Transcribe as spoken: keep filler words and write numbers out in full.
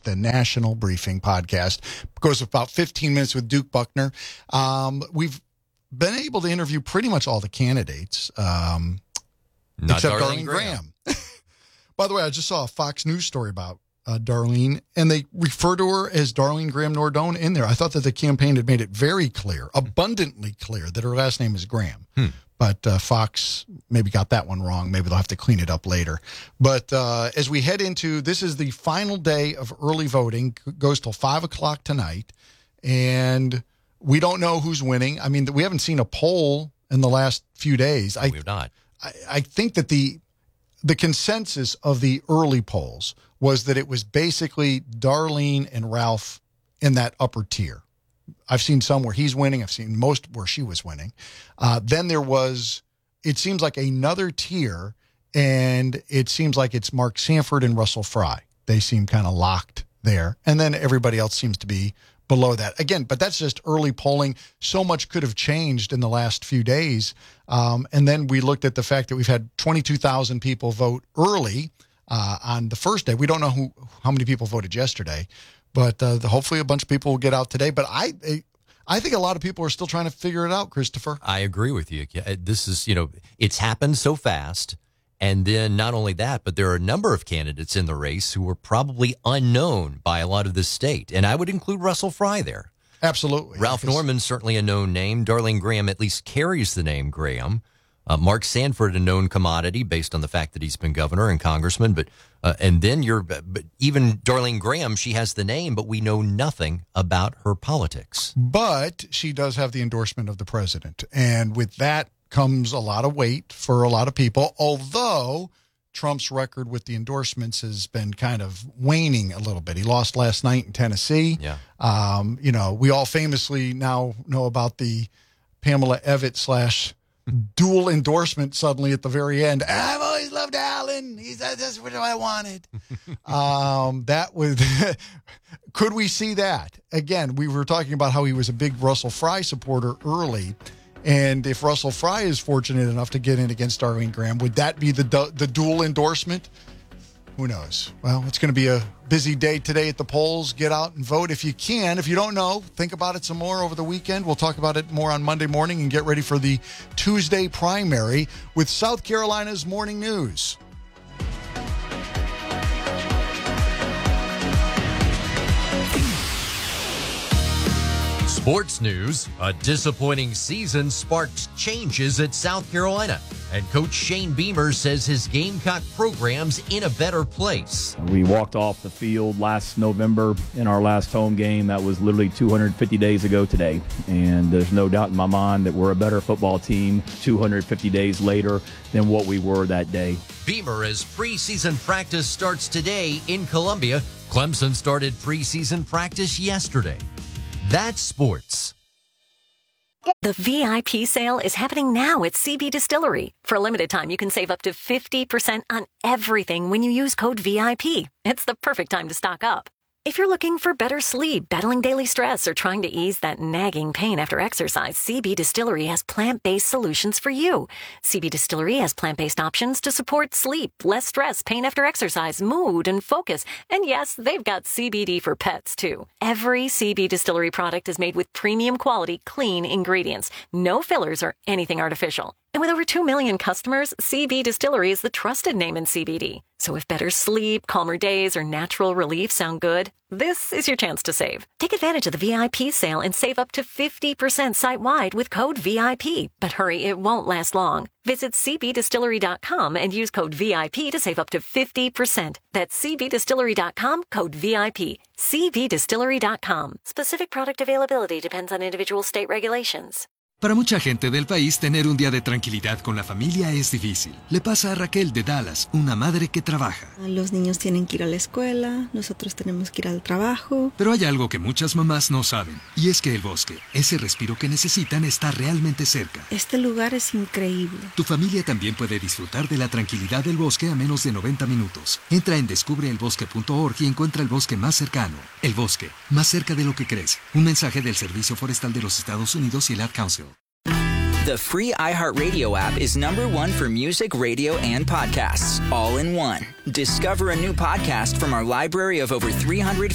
the National Briefing Podcast. It goes about fifteen minutes with Duke Buckner. Um, we've been able to interview pretty much all the candidates, um, except Darlene, Darlene Graham. Graham. By the way, I just saw a Fox News story about uh, Darlene, and they refer to her as Darlene Graham Nordone in there. I thought that the campaign had made it very clear, abundantly clear, that her last name is Graham. Hmm. But uh, Fox maybe got that one wrong. Maybe they'll have to clean it up later. But uh, as we head into, this is the final day of early voting. It goes till five o'clock tonight. And we don't know who's winning. I mean, we haven't seen a poll in the last few days. I, We've not. I, I think that the the consensus of the early polls was that it was basically Darlene and Ralph in that upper tier. I've seen some where he's winning. I've seen most where she was winning. Uh, then there was, it seems like another tier, and it seems like it's Mark Sanford and Russell Fry. They seem kind of locked there. And then everybody else seems to be below that. Again, but that's just early polling. So much could have changed in the last few days. Um, and then we looked at the fact that we've had twenty-two thousand people vote early uh, on the first day. We don't know who how many people voted yesterday, but uh, hopefully a bunch of people will get out today. But I I think a lot of people are still trying to figure it out, Christopher. I agree with you. This is, you know, it's happened so fast. And then not only that, but there are a number of candidates in the race who were probably unknown by a lot of the state. And I would include Russell Fry there. Absolutely. Ralph Norman's certainly a known name. Darlene Graham at least carries the name Graham. Uh, Mark Sanford, a known commodity based on the fact that he's been governor and congressman. But uh, and then you're but even Darlene Graham, she has the name, but we know nothing about her politics. But she does have the endorsement of the president. And with that comes a lot of weight for a lot of people, although Trump's record with the endorsements has been kind of waning a little bit. He lost last night in Tennessee. Yeah. Um, you know, we all famously now know about the Pamela Evett slash dual endorsement suddenly at the very end. I've always loved Alan. He's that's what I wanted. um, that was, could we see that? Again, we were talking about how he was a big Russell Fry supporter early. And if Russell Fry is fortunate enough to get in against Darlene Graham, would that be the du- the dual endorsement? Who knows? Well, it's going to be a busy day today at the polls. Get out and vote if you can. If you don't know, think about it some more over the weekend. We'll talk about it more on Monday morning and get ready for the Tuesday primary with South Carolina's Morning News. Sports news, a disappointing season sparked changes at South Carolina. And Coach Shane Beamer says his Gamecock program's in a better place. We walked off the field last November in our last home game. That was literally two hundred fifty days ago today. And there's no doubt in my mind that we're a better football team two hundred fifty days later than what we were that day. Beamer, as preseason practice starts today in Columbia. Clemson started preseason practice yesterday. That's sports. The V I P sale is happening now at C B Distillery. For a limited time, you can save up to fifty percent on everything when you use code V I P. It's the perfect time to stock up. If you're looking for better sleep, battling daily stress, or trying to ease that nagging pain after exercise, C B Distillery has plant-based solutions for you. C B Distillery has plant-based options to support sleep, less stress, pain after exercise, mood, and focus. And yes, they've got C B D for pets, too. Every C B Distillery product is made with premium quality, clean ingredients. No fillers or anything artificial. And with over two million customers, C B Distillery is the trusted name in C B D. So if better sleep, calmer days, or natural relief sound good, this is your chance to save. Take advantage of the V I P sale and save up to fifty percent site-wide with code V I P. But hurry, it won't last long. Visit c b distillery dot com and use code V I P to save up to fifty percent. That's c b distillery dot com, code V I P. c b distillery dot com. Specific product availability depends on individual state regulations. Para mucha gente del país, tener un día de tranquilidad con la familia es difícil. Le pasa a Raquel de Dallas, una madre que trabaja. Los niños tienen que ir a la escuela, nosotros tenemos que ir al trabajo. Pero hay algo que muchas mamás no saben, y es que el bosque, ese respiro que necesitan, está realmente cerca. Este lugar es increíble. Tu familia también puede disfrutar de la tranquilidad del bosque a menos de noventa minutos. Entra en descubre el bosque punto org y encuentra el bosque más cercano. El bosque, más cerca de lo que crees. Un mensaje del Servicio Forestal de los Estados Unidos y el Ad Council. The free iHeartRadio app is number one for music, radio, and podcasts, all in one. Discover a new podcast from our library of over three hundred